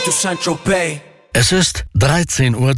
to Saint-Tropez. Es ist 13:30 Uhr.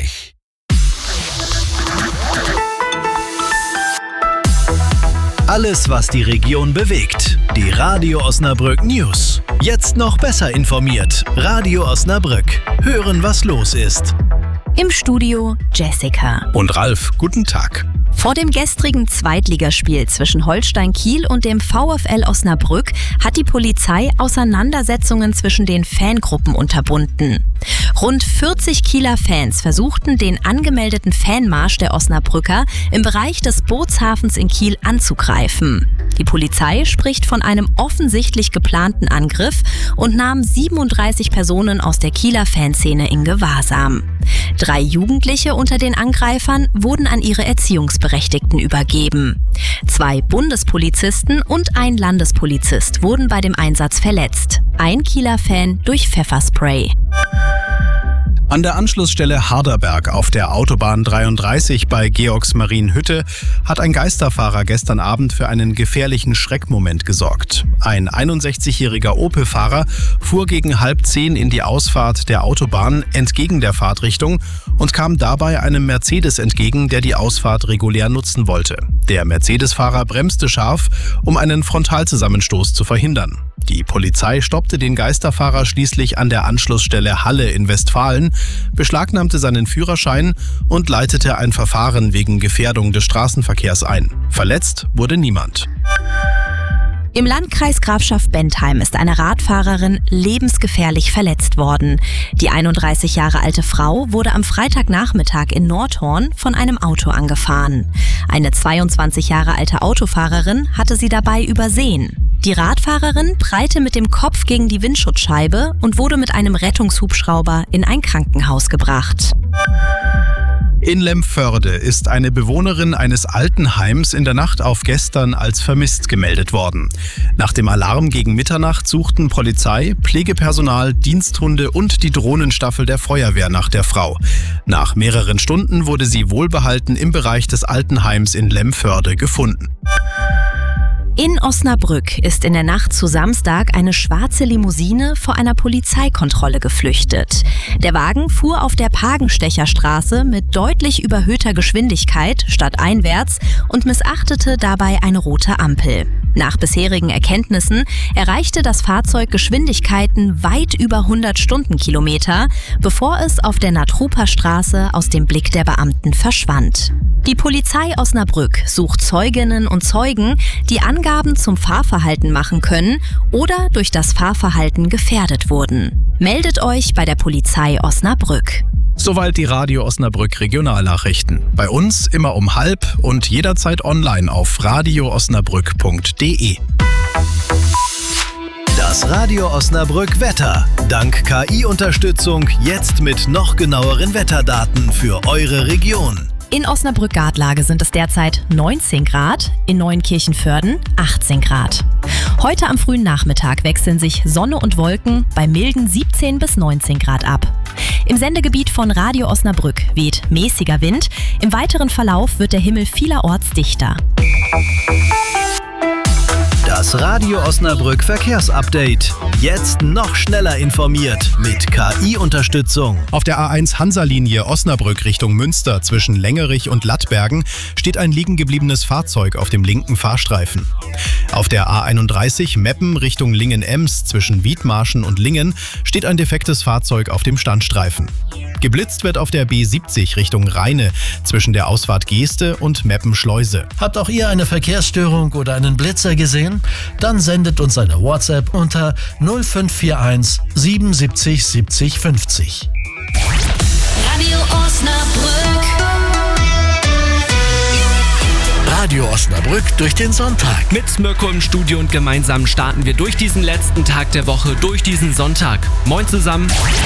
Alles, was die Region bewegt. Die Radio Osnabrück News. Jetzt noch besser informiert. Radio Osnabrück. Hören, was los ist. Im Studio Jessica und Ralf, guten Tag. Vor dem gestrigen Zweitligaspiel zwischen Holstein Kiel und dem VfL Osnabrück hat die Polizei Auseinandersetzungen zwischen den Fangruppen unterbunden. Rund 40 Kieler Fans versuchten, den angemeldeten Fanmarsch der Osnabrücker im Bereich des Bootshafens in Kiel anzugreifen. Die Polizei spricht von einem offensichtlich geplanten Angriff und nahm 37 Personen aus der Kieler Fanszene in Gewahrsam. 3 Jugendliche unter den Angreifern wurden an ihre Erziehungsberechtigten übergeben. 2 Bundespolizisten und ein Landespolizist wurden bei dem Einsatz verletzt. Ein Kieler Fan durch Pfefferspray. An der Anschlussstelle Harderberg auf der Autobahn 33 bei Georgsmarienhütte hat ein Geisterfahrer gestern Abend für einen gefährlichen Schreckmoment gesorgt. Ein 61-jähriger Opel-Fahrer fuhr gegen 9:30 in die Ausfahrt der Autobahn entgegen der Fahrtrichtung und kam dabei einem Mercedes entgegen, der die Ausfahrt regulär nutzen wollte. Der Mercedes-Fahrer bremste scharf, um einen Frontalzusammenstoß zu verhindern. Die Polizei stoppte den Geisterfahrer schließlich an der Anschlussstelle Halle in Westfalen, beschlagnahmte seinen Führerschein und leitete ein Verfahren wegen Gefährdung des Straßenverkehrs ein. Verletzt wurde niemand. Im Landkreis Grafschaft-Bentheim ist eine Radfahrerin lebensgefährlich verletzt worden. Die 31 Jahre alte Frau wurde am Freitagnachmittag in Nordhorn von einem Auto angefahren. Eine 22 Jahre alte Autofahrerin hatte sie dabei übersehen. Die Radfahrerin prallte mit dem Kopf gegen die Windschutzscheibe und wurde mit einem Rettungshubschrauber in ein Krankenhaus gebracht. In Lemförde ist eine Bewohnerin eines Altenheims in der Nacht auf gestern als vermisst gemeldet worden. Nach dem Alarm gegen Mitternacht suchten Polizei, Pflegepersonal, Diensthunde und die Drohnenstaffel der Feuerwehr nach der Frau. Nach mehreren Stunden wurde sie wohlbehalten im Bereich des Altenheims in Lemförde gefunden. In Osnabrück ist in der Nacht zu Samstag eine schwarze Limousine vor einer Polizeikontrolle geflüchtet. Der Wagen fuhr auf der Pagenstecherstraße mit deutlich überhöhter Geschwindigkeit stadteinwärts und missachtete dabei eine rote Ampel. Nach bisherigen Erkenntnissen erreichte das Fahrzeug Geschwindigkeiten weit über 100 Stundenkilometer, bevor es auf der Natrupa-Straße aus dem Blick der Beamten verschwand. Die Polizei Osnabrück sucht Zeuginnen und Zeugen, die Angaben zum Fahrverhalten machen können oder durch das Fahrverhalten gefährdet wurden. Meldet euch bei der Polizei Osnabrück. Soweit die Radio Osnabrück Regionalnachrichten. Bei uns immer um 12:30 und jederzeit online auf radioosnabrück.de. Das Radio Osnabrück Wetter. Dank KI-Unterstützung jetzt mit noch genaueren Wetterdaten für eure Region. In Osnabrück-Gartlage sind es derzeit 19 Grad, in Neuenkirchen-Vörden 18 Grad. Heute am frühen Nachmittag wechseln sich Sonne und Wolken bei milden 17 bis 19 Grad ab. Im Sendegebiet von Radio Osnabrück weht mäßiger Wind. Im weiteren Verlauf wird der Himmel vielerorts dichter. Das Radio Osnabrück Verkehrsupdate. Jetzt noch schneller informiert mit KI-Unterstützung. Auf der A1 Hansa-Linie Osnabrück Richtung Münster zwischen Längerich und Lattbergen steht ein liegengebliebenes Fahrzeug auf dem linken Fahrstreifen. Auf der A31 Meppen Richtung Lingen-Ems zwischen Wiedmarschen und Lingen steht ein defektes Fahrzeug auf dem Standstreifen. Geblitzt wird auf der B70 Richtung Rheine zwischen der Ausfahrt Geeste und Meppen-Schleuse. Habt auch ihr eine Verkehrsstörung oder einen Blitzer gesehen? Dann sendet uns eine WhatsApp unter 0541 77 70 50. Radio Osnabrück. Radio Osnabrück durch den Sonntag. Mit Mirko im Studio und gemeinsam starten wir durch diesen letzten Tag der Woche, durch diesen Sonntag. Moin zusammen.